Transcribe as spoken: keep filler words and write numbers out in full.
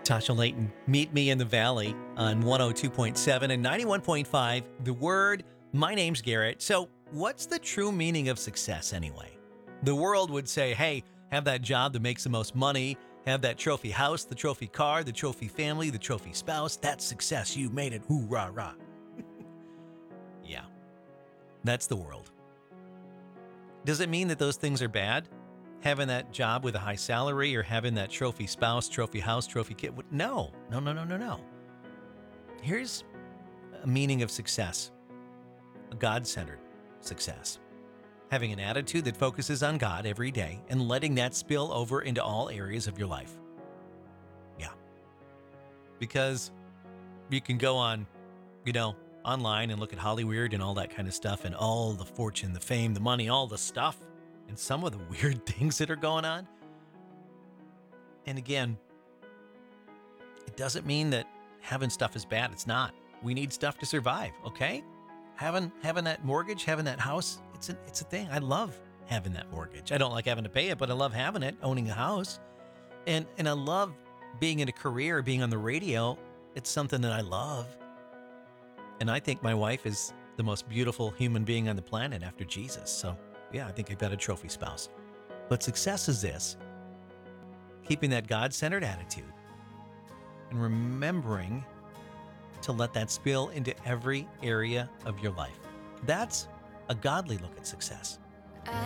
Tasha Layton, meet me in the Valley on one oh two point seven and ninety-one point five. The Word. My name's Garrett. So, what's the true meaning of success anyway? The world would say, hey, have that job that makes the most money, have that trophy house, the trophy car, the trophy family, the trophy spouse. That's success. You made it. Hoorah, rah. Yeah, that's the world. Does it mean that those things are bad? Having that job with a high salary or having that trophy spouse, trophy house, trophy kid? No, no, no, no, no, no. Here's a meaning of success, a God-centered success. Having an attitude that focuses on God every day and letting that spill over into all areas of your life. Yeah. Because you can go on, you know, online and look at Hollywood and all that kind of stuff and all the fortune, the fame, the money, all the stuff. And some of the weird things that are going on. And again, it doesn't mean that having stuff is bad. It's not. We need stuff to survive, okay? Having having that mortgage, having that house, it's a, it's a thing. I love having that mortgage. I don't like having to pay it, but I love having it, owning a house. And and I love being in a career, being on the radio. It's something that I love. And I think my wife is the most beautiful human being on the planet after Jesus. So yeah, I think I've got a trophy spouse. But success is this: keeping that God-centered attitude and remembering to let that spill into every area of your life. That's a godly look at success.